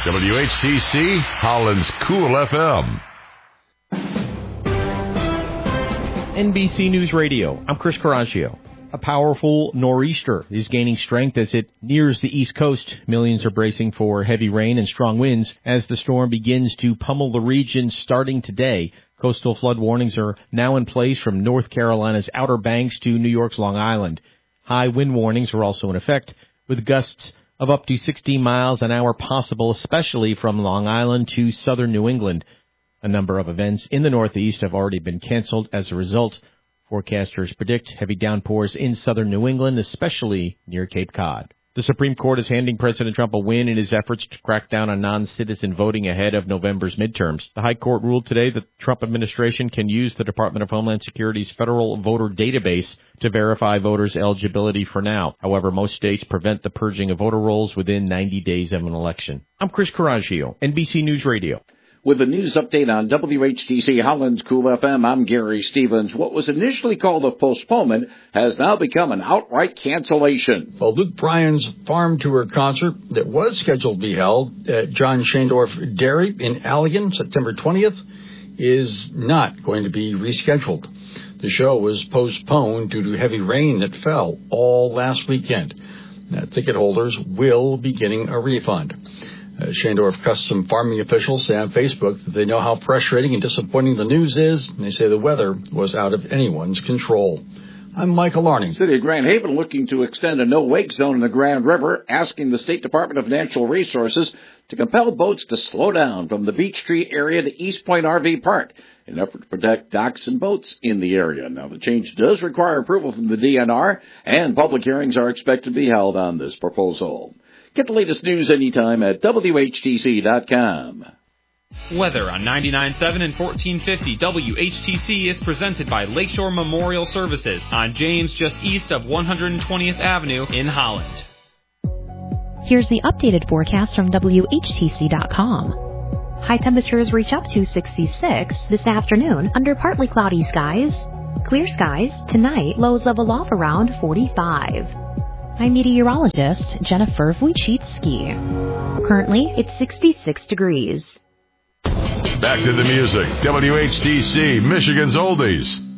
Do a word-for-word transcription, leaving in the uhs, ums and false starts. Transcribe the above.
W H T C, Holland's Cool F M. N B C News Radio, I'm Chris Coraggio. A powerful nor'easter is gaining strength as it nears the East Coast. Millions are bracing for heavy rain and strong winds as the storm begins to pummel the region starting today. Coastal flood warnings are now in place from North Carolina's Outer Banks to New York's Long Island. High wind warnings are also in effect, with gusts of up to sixty miles an hour possible, especially from Long Island to southern New England. A number of events in the Northeast have already been canceled as a result. Forecasters predict heavy downpours in southern New England, especially near Cape Cod. The Supreme Court is handing President Trump a win in his efforts to crack down on non-citizen voting ahead of November's midterms. The High Court ruled today that the Trump administration can use the Department of Homeland Security's federal voter database to verify voters' eligibility for now. However, most states prevent the purging of voter rolls within ninety days of an election. I'm Chris Coraggio, N B C News Radio. With a news update on W H T C Holland's Cool F M, I'm Gary Stevens. What was initially called a postponement has now become an outright cancellation. Well, Luke Bryan's farm tour concert that was scheduled to be held at John Schaendorf Dairy in Allegan, September twentieth, is not going to be rescheduled. The show was postponed due to heavy rain that fell all last weekend. Now, ticket holders will be getting a refund. Uh, Schaendorf Custom Farming officials say on Facebook that they know how frustrating and disappointing the news is, and they say the weather was out of anyone's control. I'm Michael Arning. City of Grand Haven looking to extend a no-wake zone in the Grand River, asking the State Department of Natural Resources to compel boats to slow down from the Beech Tree area to East Point R V Park in an effort to protect docks and boats in the area. Now, the change does require approval from the D N R, and public hearings are expected to be held on this proposal. Get the latest news anytime at W H T C dot com. Weather on ninety-nine point seven and fourteen fifty W H T C is presented by Lakeshore Memorial Services on James, just east of one hundred twentieth Avenue in Holland. Here's the updated forecast from W H T C dot com. High temperatures reach up to sixty-six this afternoon under partly cloudy skies. Clear skies tonight, lows level off around forty-five. I'm meteorologist Jennifer Wojcicki. Currently, it's sixty-six degrees. Back to the music. W H T C, Michigan's Oldies.